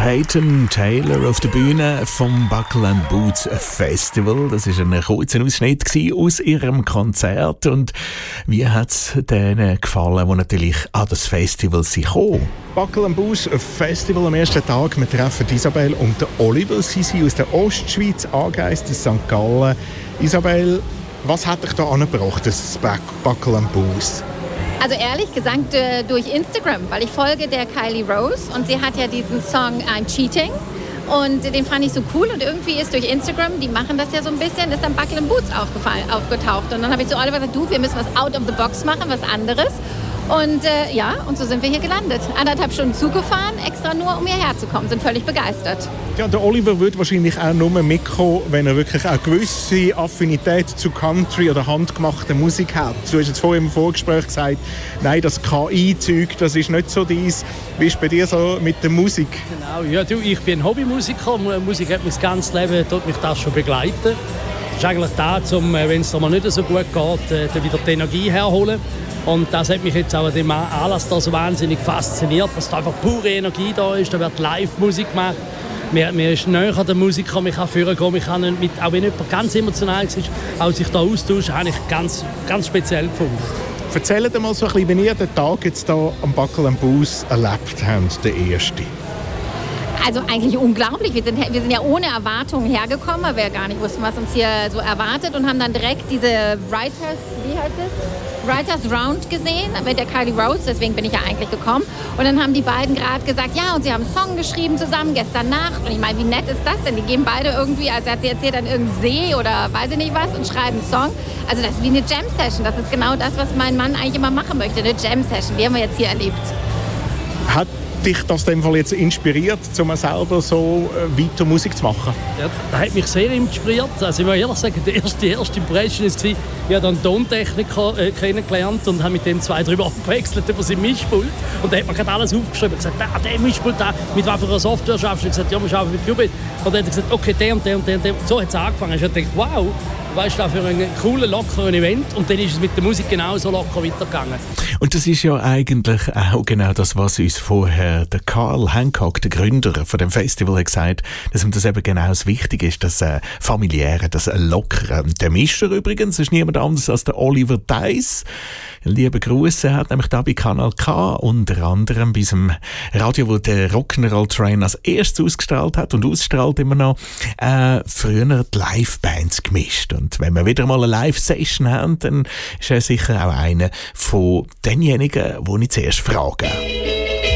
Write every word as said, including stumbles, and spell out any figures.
Peyton Taylor auf der Bühne vom Buckle and Boots Festival. Das war ein kurzer Ausschnitt aus ihrem Konzert. Und wie hat es denen gefallen, die natürlich an das Festival sind gekommen? Buckle and Boots Festival am ersten Tag. Wir treffen Isabel und Oliver. Sie sind aus der Ostschweiz angereist, aus Sankt Gallen. Isabel, was hat dich da angebracht, das Buckle and Boots? Also ehrlich gesagt äh, durch Instagram, weil ich folge der Kylie Rose und sie hat ja diesen Song I'm Cheating und den fand ich so cool und irgendwie ist durch Instagram, die machen das ja so ein bisschen, ist dann Buckle and Boots aufgefallen, aufgetaucht und dann habe ich zu Oliver gesagt, du, wir müssen was out of the box machen, was anderes. Und äh, ja, und so sind wir hier gelandet. Anderthalb Stunden Zug gefahren, extra nur, um hierher zu kommen. Sind völlig begeistert. Ja, der Oliver würde wahrscheinlich auch nur mitkommen, wenn er wirklich eine gewisse Affinität zu Country oder handgemachter Musik hat. Du hast jetzt vorhin im Vorgespräch gesagt, nein, das K I-Zeug, das ist nicht so dies. Wie ist es bei dir so mit der Musik? Genau, ja, du, ich bin Hobbymusiker. Musik hat mich das ganze Leben, tut mich das schon begleiten. Das ist eigentlich da, um, wenn es mir nicht so gut geht, wieder die Energie herholen. Und das hat mich jetzt auch an dem Anlass da so wahnsinnig fasziniert, dass da einfach pure Energie da ist, da wird Live-Musik gemacht. Mir, mir ist näher an der Musiker, man kann führen gehen, man kann mit, auch wenn jemand ganz emotional ist, auch sich da austauschen, habe ich ganz, ganz speziell gefunden. Erzählt mal so ein bisschen, wie ihr den Tag jetzt hier am Buckle and Boots erlebt habt, der erste. Also eigentlich unglaublich. Wir sind, wir sind ja ohne Erwartungen hergekommen, weil wir gar nicht wussten, was uns hier so erwartet und haben dann direkt diese Writers, wie heißt es? Writers Round gesehen mit der Kylie Rose, deswegen bin ich ja eigentlich gekommen. Und dann haben die beiden gerade gesagt, ja, und sie haben einen Song geschrieben zusammen gestern Nacht. Und ich meine, wie nett ist das denn? Die gehen beide irgendwie, als hat sie erzählt, an irgendeinen See oder weiß ich nicht was und schreiben einen Song. Also das ist wie eine Jam-Session. Das ist genau das, was mein Mann eigentlich immer machen möchte, eine Jam-Session. Die haben wir jetzt hier erlebt. Hat dich das in dem Fall jetzt inspiriert, um selber so weiter Musik zu machen? Ja, das hat mich sehr inspiriert. Also ich muss ehrlich sagen, die erste, die erste Impression war, ich habe dann einen Tontechniker äh, kennengelernt und habe mit dem zwei drüber abgewechselt über sein Mischpult. Und da hat man gerade alles aufgeschrieben. Er hat gesagt, ah, der Mischpult, da, mit was für einer Software schaffst du? Ich habe gesagt, ja, wir arbeiten mit Cubase. Und dann hat er gesagt, okay, der und der und der und der. So hat es angefangen. Ich habe gedacht, wow, was ist das für ein cooler, lockerer Event? Und dann ist es mit der Musik genauso locker weitergegangen. Und das ist ja eigentlich auch genau das, was uns vorher der Carl Hancock, der Gründer von dem Festival, hat gesagt, dass ihm das eben genau das Wichtige ist, das äh, Familiäre, das äh, Lockere. Der Mischer übrigens ist niemand anderes als der Oliver Deiss. Liebe Grüße, er hat nämlich da bei Kanal K unter anderem bei diesem Radio, wo der Rock'n'Roll Train als erstes ausgestrahlt hat und ausstrahlt immer noch, äh, früher die Live-Bands gemischt. Und wenn wir wieder mal eine Live-Session haben, dann ist er sicher auch einer von denjenigen, die ich zuerst frage.